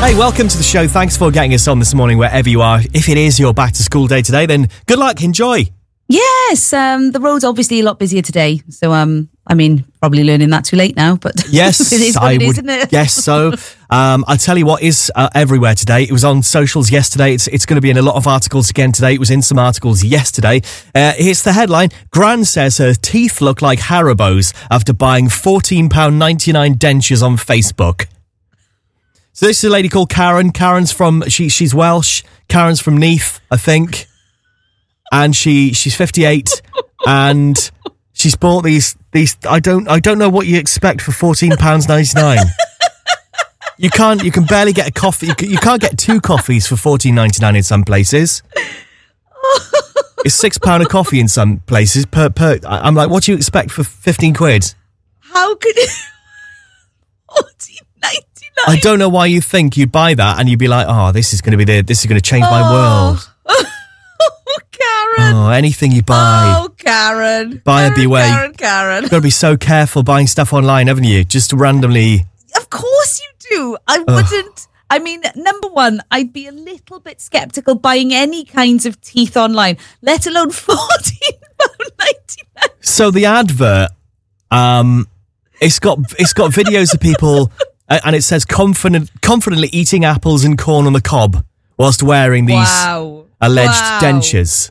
Hey, welcome to the show. Thanks for getting us on this morning, wherever you are. If it is your back to school day today, then good luck. Enjoy. Yes, the road's obviously a lot busier today. So, probably learning that too late now, but yes, it is what it is, isn't it? Guess so. I'll tell you what is everywhere today. It was on socials yesterday. It's going to be in a lot of articles again today. It was in some articles yesterday. Here's the headline. Gran says her teeth look like Haribo's after buying £14.99 dentures on Facebook. So this is a lady called Karen. Karen's from, she's Welsh. Karen's from Neath, I think. And she's 58 and she's bought these I don't know what you expect for £14.99. You can barely get a coffee. You can't get two coffees for £14.99 in some places. It's £6 a coffee in some places per. I'm like, what do you expect for 15 quid? How could it? £14.99. I don't know why you think you'd buy that and you'd be like, oh, this is going to change my world. Karen. Oh, anything you buy. Oh, Karen. Buyer beware. Karen. You've got to be so careful buying stuff online, haven't you? Just randomly. Of course you do. I wouldn't. I mean, number one, I'd be a little bit skeptical buying any kinds of teeth online, let alone £14.99. So the advert, it's got videos of people, and it says confidently eating apples and corn on the cob whilst wearing these alleged dentures.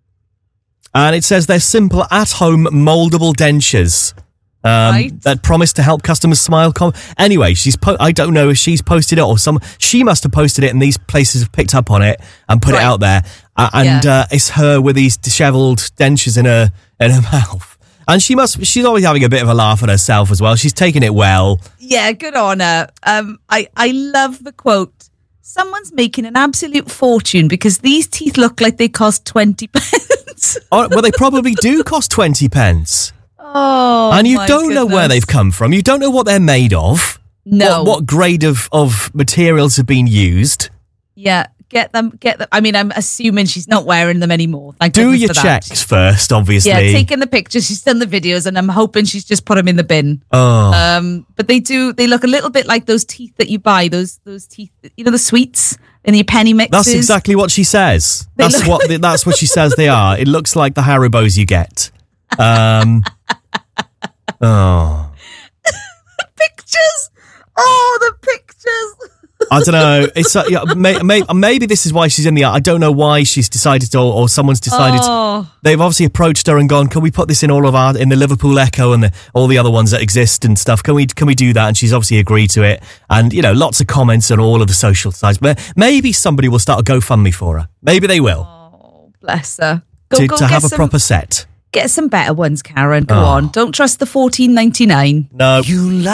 And it says they're simple, at-home, mouldable dentures that promise to help customers smile. Anyway, I don't know if she's posted it or she must have posted it and these places have picked up on it and put it out there. It's her with these dishevelled dentures in her mouth. And she's always having a bit of a laugh at herself as well. She's taking it well. Yeah, good on her. I love the quote. Someone's making an absolute fortune because these teeth look like they cost 20 pence. Oh, well, they probably do cost 20 pence. Oh, and you don't know where they've come from. You don't know what they're made of. No. What grade of materials have been used. Yeah, get them. I mean, I'm assuming she's not wearing them anymore. Do your checks first, obviously. Yeah, taking the pictures. She's done the videos and I'm hoping she's just put them in the bin. Oh. But they look a little bit like those teeth that you buy, those teeth, the sweets in your penny mixes. That's exactly what she says. That's what she says they are. It looks like the Haribos you get. Oh. The pictures. Oh, the pictures. I don't know. It's maybe this is why she's in the art. I don't know why she's decided to, or someone's decided. They've obviously approached her and gone, "Can we put this in all of in the Liverpool Echo and all the other ones that exist and stuff? Can we do that?" And she's obviously agreed to it. And lots of comments on all of the social sites. But maybe somebody will start a GoFundMe for her. Maybe they will. Oh, bless her. To have a proper set. Get some better ones, Karen. Go on. Don't trust the £14.99. No.